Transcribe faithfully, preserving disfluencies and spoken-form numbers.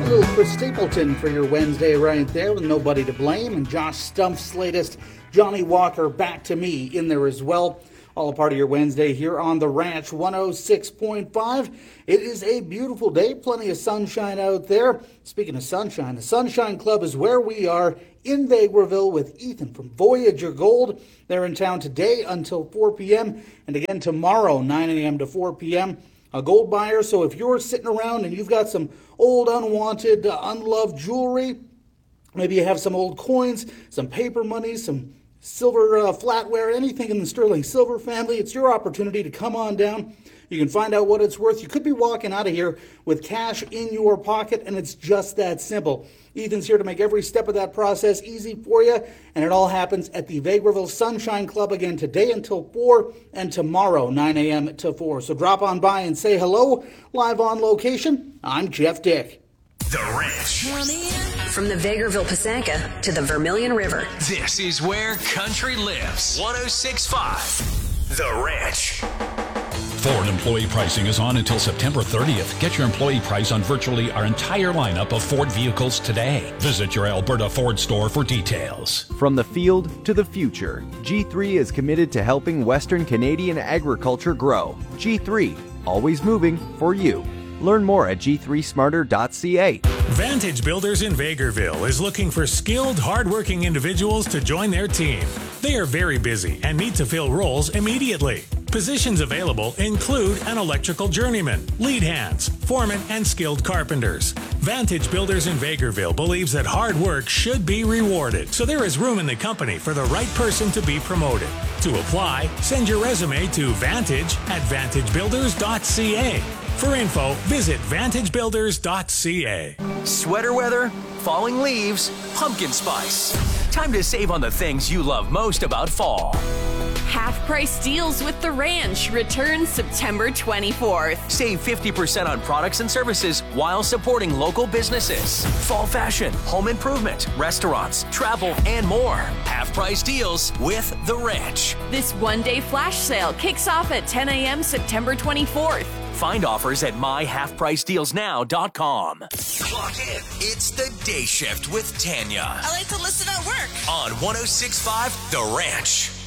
little Chris Stapleton for your Wednesday right there with Nobody to Blame, and Josh Stumpf's latest Johnny Walker, Back to Me, in there as well. All a part of your Wednesday here on The Ranch one oh six point five. It is a beautiful day, plenty of sunshine out there. Speaking of sunshine, the Sunshine Club is where we are in Vegreville with Ethan from Voyager Gold. They're in town today until four p.m. and again tomorrow, nine a.m. to four p.m. A gold buyer, so if you're sitting around and you've got some old, unwanted, uh, unloved jewelry, maybe you have some old coins, some paper money, some silver uh, flatware, anything in the sterling silver family, it's your opportunity to come on down. You can find out what it's worth. You could be walking out of here with cash in your pocket, and it's just that simple. Ethan's here to make every step of that process easy for you, and it all happens at the Vegreville Sunshine Club again today until four and tomorrow nine a.m. to four. So drop on by and say hello. Live on location, I'm Jeff Dick. The Ranch. From the Vegreville Pisanka to the Vermilion River. This is where country lives. one oh six point five. The Ranch. Ford employee pricing is on until September thirtieth. Get your employee price on virtually our entire lineup of Ford vehicles today. Visit your Alberta Ford store for details. From the field to the future, G three is committed to helping Western Canadian agriculture grow. G three, always moving for you. Learn more at g three smarter dot c a. Vantage Builders in Vegreville is looking for skilled, hardworking individuals to join their team. They are very busy and need to fill roles immediately. Positions available include an electrical journeyman, lead hands, foreman, and skilled carpenters. Vantage Builders in Vegreville believes that hard work should be rewarded, so there is room in the company for the right person to be promoted. To apply, send your resume to vantage at vantage builders dot c a. For info, visit vantage builders dot c a. Sweater weather, falling leaves, pumpkin spice. Time to save on the things you love most about fall. Half-price deals with The Ranch returns September twenty-fourth. Save fifty percent on products and services while supporting local businesses. Fall fashion, home improvement, restaurants, travel, and more. Half-price deals with The Ranch. This one-day flash sale kicks off at ten a.m. September twenty-fourth. Find offers at my half price deals now dot com. Clock in. It's the day shift with Tanya. I like to listen at work. On one oh six point five The Ranch.